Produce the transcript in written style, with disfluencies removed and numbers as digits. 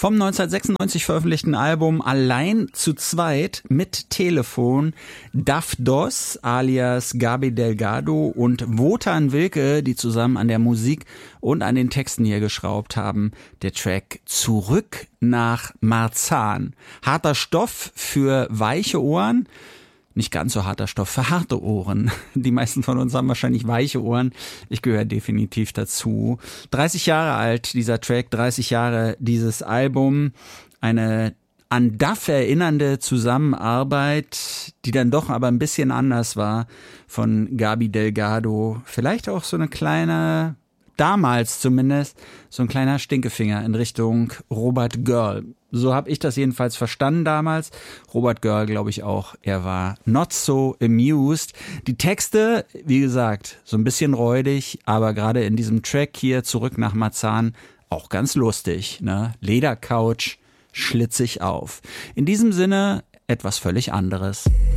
Vom 1996 veröffentlichten Album Allein zu zweit mit Telefon, Daf Dos alias Gabi Delgado und Wotan Wilke, die zusammen an der Musik und an den Texten hier geschraubt haben. Der Track Zurück nach Marzahn. Harter Stoff für weiche Ohren. Nicht ganz so harter Stoff für harte Ohren. Die meisten von uns haben wahrscheinlich weiche Ohren. Ich gehöre definitiv dazu. 30 Jahre alt, dieser Track, 30 Jahre dieses Album. Eine an Daf erinnernde Zusammenarbeit, die dann doch aber ein bisschen anders war von Gabi Delgado. Vielleicht auch so eine kleine, damals zumindest, so ein kleiner Stinkefinger in Richtung Robert Girl. So habe ich das jedenfalls verstanden damals. Robert Girl, glaube ich auch, er war not so amused. Die Texte, wie gesagt, so ein bisschen räudig, aber gerade in diesem Track hier, Zurück nach Marzahn, auch ganz lustig, ne? Ledercouch, schlitzig auf. In diesem Sinne etwas völlig anderes.